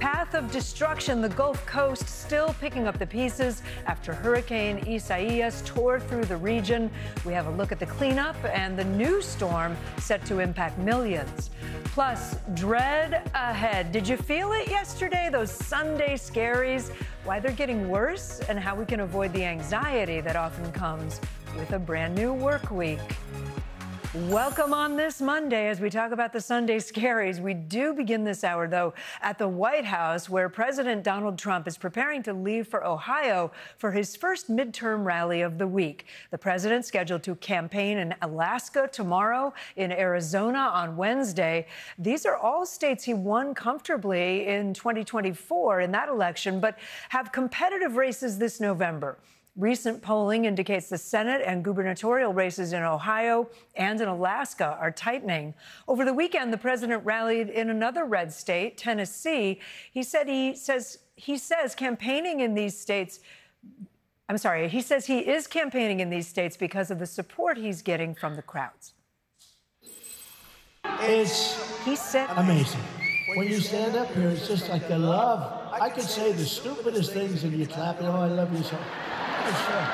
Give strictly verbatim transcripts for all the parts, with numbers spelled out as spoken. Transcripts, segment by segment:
path of destruction, the Gulf Coast still picking up the pieces after Hurricane Isaias tore through the region. We have a look at the cleanup and the new storm set to impact millions. Plus, dread ahead. Did you feel it yesterday? Those Sunday scaries, why they're getting worse, and how we can avoid the anxiety that often comes with a brand new work week. Welcome on this Monday as we talk about the Sunday scaries. We do begin this hour, though, at the White House, where President Donald Trump is preparing to leave for Ohio for his first midterm rally of the week. The president scheduled to campaign in Alaska tomorrow, in Arizona on Wednesday. These are all states he won comfortably in twenty twenty-four in that election, but have competitive races this November. Recent polling indicates the Senate and gubernatorial races in Ohio and in Alaska are tightening. Over the weekend, the president rallied in another red state, Tennessee. He said he says he says campaigning in these states. I'm sorry. He says he is campaigning in these states because of the support he's getting from the crowds. It's he said amazing. When you stand up here, it's just like the love. I could say the stupidest things and you clap. Oh, I love you so. Sure.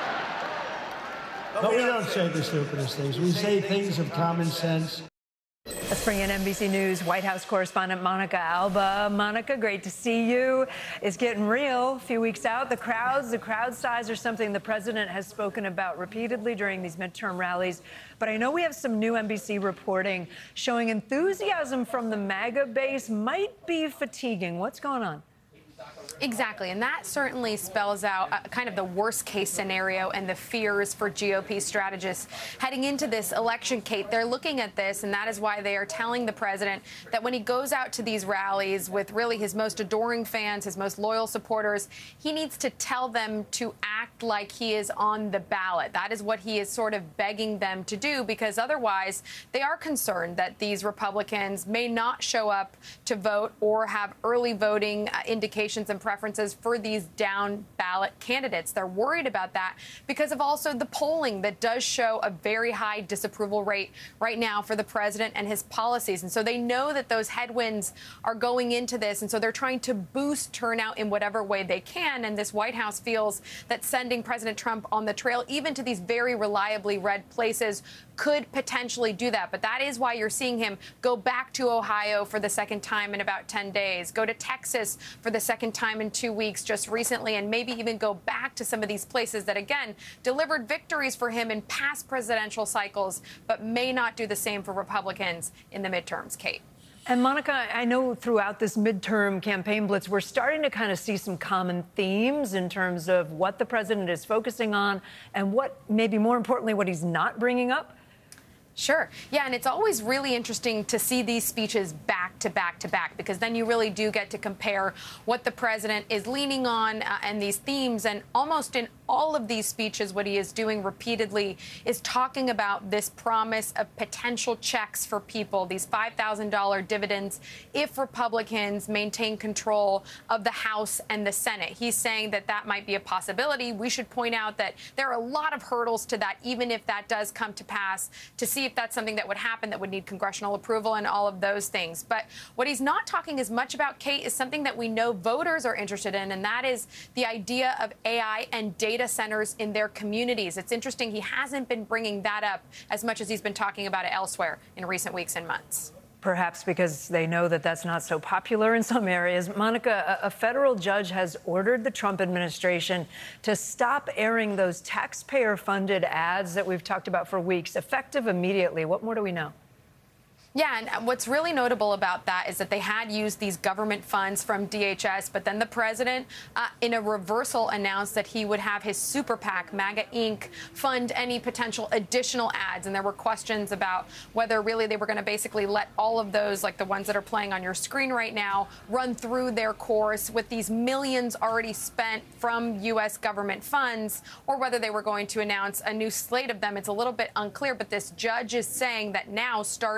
But we don't say the stupidest things. We say things of common sense. Let's bring in N B C News White House correspondent Monica Alba. Monica, great to see you. It's getting real. A few weeks out, the crowds, the crowd size are something the president has spoken about repeatedly during these midterm rallies. But I know we have some new N B C reporting showing enthusiasm from the MAGA base might be fatiguing. What's going on? Exactly, and that certainly spells out uh, kind of the worst-case scenario and the fears for G O P strategists heading into this election, Kate. They're looking at this, and that is why they are telling the president that when he goes out to these rallies with really his most adoring fans, his most loyal supporters, he needs to tell them to act like he is on the ballot. That is what he is sort of begging them to do, because otherwise they are concerned that these Republicans may not show up to vote or have early voting uh, indications and preferences for these down ballot candidates. They're worried about that because of also the polling that does show a very high disapproval rate right now for the president and his policies. And so they know that those headwinds are going into this. And so they're trying to boost turnout in whatever way they can. And this White House feels that sending President Trump on the trail, even to these very reliably red places, could potentially do that. But that is why you're seeing him go back to Ohio for the second time in about ten days, go to Texas for the second time in two weeks just recently, and maybe even go back to some of these places that, again, delivered victories for him in past presidential cycles, but may not do the same for Republicans in the midterms, Kate. And Monica, I know throughout this midterm campaign blitz, we're starting to kind of see some common themes in terms of what the president is focusing on and what, maybe more importantly, what he's not bringing up. Sure. Yeah, and it's always really interesting to see these speeches back to back to back, because then you really do get to compare what the president is leaning on uh, and these themes. And almost in all of these speeches, what he is doing repeatedly is talking about this promise of potential checks for people, these five thousand dollars dividends if Republicans maintain control of the House and the Senate. He's saying that that might be a possibility. We should point out that there are a lot of hurdles to that, even if that does come to pass, to see if that's something that would happen, that would need congressional approval and all of those things. But what he's not talking as much about, Kate, is something that we know voters are interested in, and that is the idea of A I and data centers in their communities. It's interesting he hasn't been bringing that up as much as he's been talking about it elsewhere in recent weeks and months. Perhaps because they know that that's not so popular in some areas. Monica, a, a federal judge has ordered the Trump administration to stop airing those taxpayer-funded ads that we've talked about for weeks, effective immediately. What more do we know? Yeah, and what's really notable about that is that they had used these government funds from D H S, but then the president, uh, in a reversal, announced that he would have his super PAC, MAGA Incorporated, fund any potential additional ads. And there were questions about whether really they were going to basically let all of those, like the ones that are playing on your screen right now, run through their course with these millions already spent from U S government funds, or whether they were going to announce a new slate of them. It's a little bit unclear, but this judge is saying that now, starting and going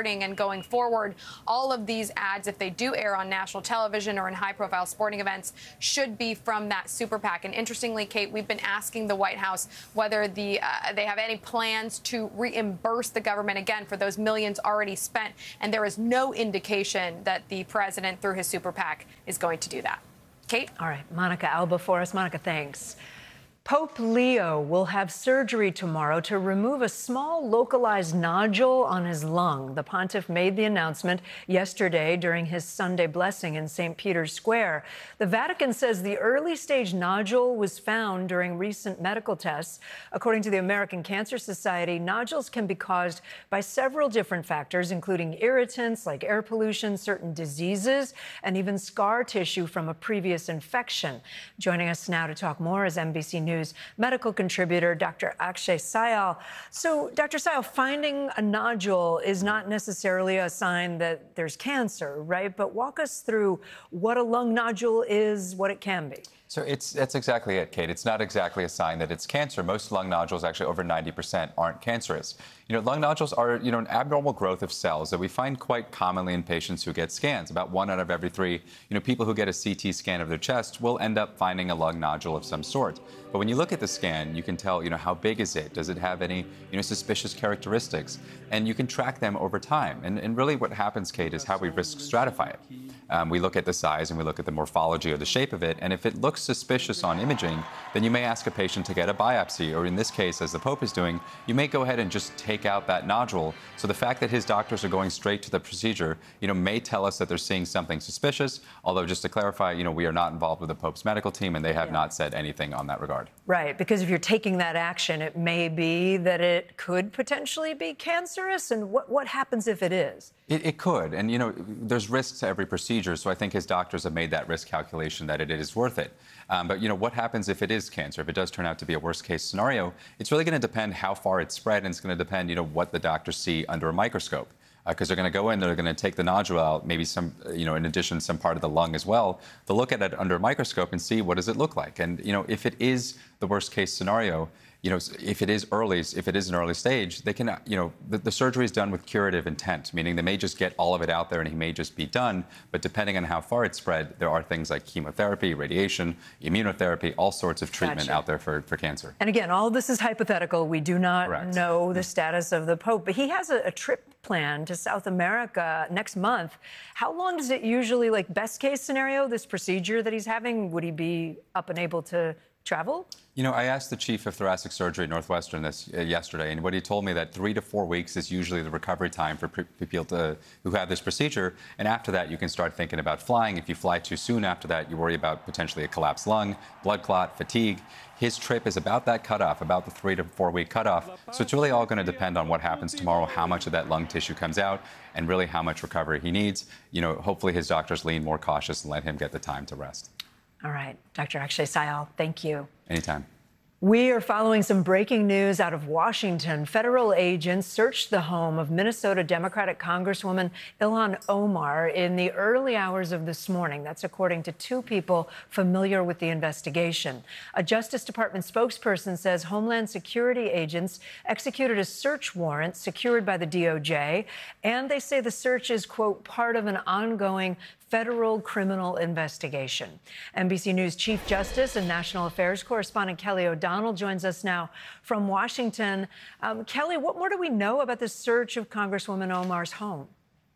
going forward. All of these ads, if they do air on national television or in high-profile sporting events, should be from that super PAC. And interestingly, Kate, we've been asking the White House whether the uh, they have any plans to reimburse the government again for those millions already spent, and there is no indication that the president, through his super PAC, is going to do that. Kate? All right, Monica Alba for us. Monica, thanks. Pope Leo will have surgery tomorrow to remove a small localized nodule on his lung. The pontiff made the announcement yesterday during his Sunday blessing in Saint Peter's Square. The Vatican says the early stage nodule was found during recent medical tests. According to the American Cancer Society, nodules can be caused by several different factors, including irritants like air pollution, certain diseases, and even scar tissue from a previous infection. Joining us now to talk more is N B C News medical contributor Doctor Akshay Syal. So, Doctor Syal, finding a nodule is not necessarily a sign that there's cancer, right? But walk us through what a lung nodule is, what it can be. So it's that's exactly it, Kate. It's not exactly a sign that it's cancer. Most lung nodules, actually over ninety percent, aren't cancerous. You know, lung nodules are, you know, an abnormal growth of cells that we find quite commonly in patients who get scans. About one out of every three, you know, people who get a C T scan of their chest will end up finding a lung nodule of some sort. But when you look at the scan, you can tell, you know, how big is it? Does it have any, you know, suspicious characteristics? And you can track them over time. And, and really what happens, Kate, is how we risk stratify it. Um, we look at the size and we look at the morphology or the shape of it. And if it looks suspicious on imaging, then you may ask a patient to get a biopsy. Or in this case, as the Pope is doing, you may go ahead and just take out that nodule. So the fact that his doctors are going straight to the procedure, you know, may tell us that they're seeing something suspicious. Although, just to clarify, you know, we are not involved with the Pope's medical team, and they have yeah. not said anything on that regard. Right, because if you're taking that action, it may be that it could potentially be cancerous. And what, what happens if it is? It, it could. And, you know, there's risks to every procedure. So I think his doctors have made that risk calculation that it, it is worth it. Um, but, you know, what happens if it is cancer? If it does turn out to be a worst-case scenario, it's really going to depend how far it's spread, and it's going to depend, you know, what the doctors see under a microscope. Because uh, they're going to go in, they're going to take the nodule out, maybe some, you know, in addition, some part of the lung as well. They'll look at it under a microscope and see what does it look like. And, you know, if it is the worst-case scenario, you know, if it is early, if it is an early stage, they can, you know, the, the surgery is done with curative intent, meaning they may just get all of it out there and he may just be done. But depending on how far it's spread, there are things like chemotherapy, radiation, immunotherapy, all sorts of treatment gotcha. out there for, for cancer. And again, all of this is hypothetical. We do not Correct. know the status of the Pope, but he has a, a trip planned to South America next month. How long does it usually, like best case scenario, this procedure that he's having, would he be up and able to travel? You know, I asked the chief of thoracic surgery at Northwestern this uh, yesterday, and what he told me that three to four weeks is usually the recovery time for people to, who have this procedure. And after that, you can start thinking about flying. If you fly too soon after that, you worry about potentially a collapsed lung, blood clot, fatigue. His trip is about that cutoff, about the three to four week cutoff. So it's really all going to depend on what happens tomorrow, how much of that lung tissue comes out, and really how much recovery he needs. You know, hopefully his doctors lean more cautious and let him get the time to rest. All right. Doctor Akshay Syal, thank you. Anytime. We are following some breaking news out of Washington. Federal agents searched the home of Minnesota Democratic Congresswoman Ilhan Omar in the early hours of this morning. That's according to two people familiar with the investigation. A Justice Department spokesperson says Homeland Security agents executed a search warrant secured by the D O J, and they say the search is, quote, part of an ongoing federal criminal investigation. N B C News Chief Justice and National Affairs correspondent Kelly O'Donnell joins us now from Washington. Um, Kelly, what more do we know about the search of Congresswoman Omar's home?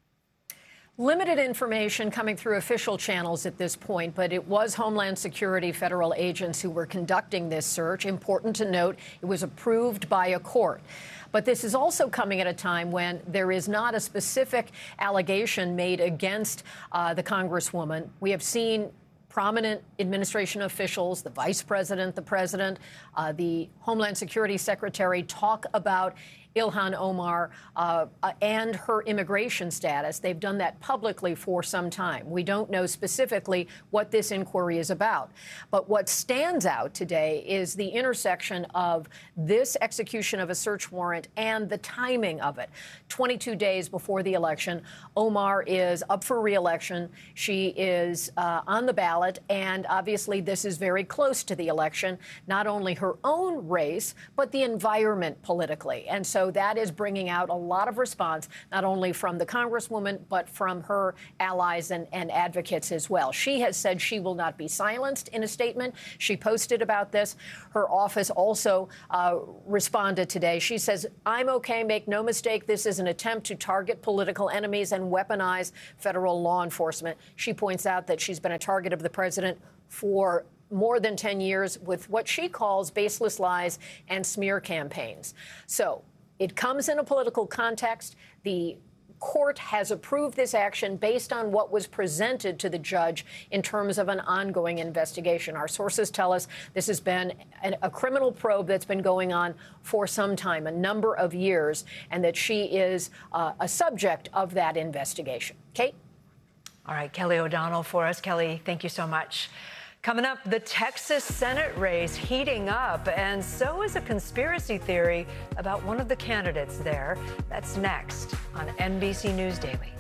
Limited information coming through official channels at this point, but it was Homeland Security federal agents who were conducting this search. Important to note, it was approved by a court. But this is also coming at a time when there is not a specific allegation made against uh, the Congresswoman. We have seen prominent administration officials, the vice president, the president, uh, the Homeland Security secretary talk about Ilhan Omar uh, uh, and her immigration status. They've done that publicly for some time. We don't know specifically what this inquiry is about. But what stands out today is the intersection of this execution of a search warrant and the timing of it. twenty-two days before the election, Omar is up for re-election. She is uh, on the ballot, and obviously this is very close to the election, not only her own race, but the environment politically. And so so that is bringing out a lot of response, not only from the Congresswoman, but from her allies and, and advocates as well. She has said she will not be silenced in a statement. She posted about this. Her office also uh, responded today. She says, I'm okay. Make no mistake. This is an attempt to target political enemies and weaponize federal law enforcement. She points out that she's been a target of the president for more than ten years with what she calls baseless lies and smear campaigns. So it comes in a political context. The court has approved this action based on what was presented to the judge in terms of an ongoing investigation. Our sources tell us this has been a, a criminal probe that's been going on for some time, a number of years, and that she is uh, a subject of that investigation. Kate? All right, Kelly O'Donnell for us. Kelly, thank you so much. Coming up, the Texas Senate race heating up, and so is a conspiracy theory about one of the candidates there. That's next on N B C News Daily.